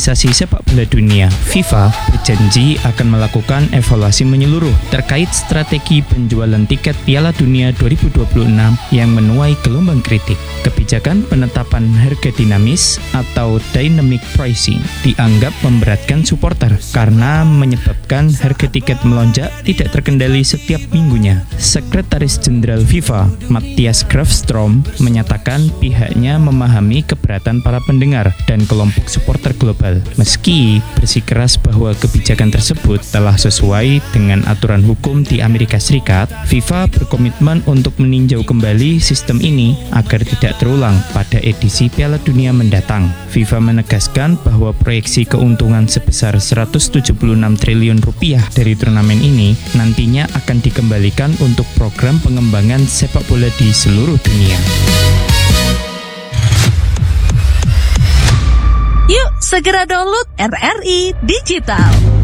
Organisasi Sepak Bola Dunia (FIFA) berjanji akan melakukan evaluasi menyeluruh terkait strategi penjualan tiket Piala Dunia 2026 yang menuai gelombang kritik. Kebijakan penetapan harga dinamis atau dynamic pricing dianggap memberatkan supporter karena menyebabkan harga tiket melonjak tidak terkendali setiap minggunya. Sekretaris Jenderal FIFA, Matthias Grafstrom, menyatakan pihaknya memahami keberatan para pendengar dan kelompok supporter global. Meski bersikeras bahwa kebijakan tersebut telah sesuai dengan aturan hukum di Amerika Serikat, FIFA berkomitmen untuk meninjau kembali sistem ini agar tidak terulang pada edisi Piala Dunia mendatang. FIFA menegaskan bahwa proyeksi keuntungan sebesar 176 triliun rupiah dari turnamen ini nantinya akan dikembalikan untuk program pengembangan sepak bola di seluruh dunia. Yuk segera download RRI Digital.